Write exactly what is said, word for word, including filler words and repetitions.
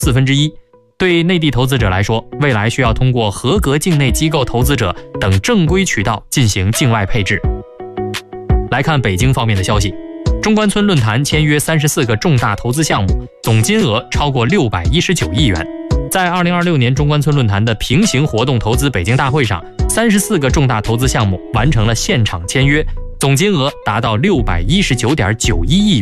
四分之一。对内地投资者来说，未来需要通过合格境内机构投资者等正规渠道进行境外配置。来看北京方面的消息，中关村论坛签约三十四个重大投资项目，总金额超过六百一十九亿元。在二零二六年中关村论坛的平行活动投资北京大会上，三十四个重大投资项目完成了现场签约，总金额达到六百一十九点九一亿元。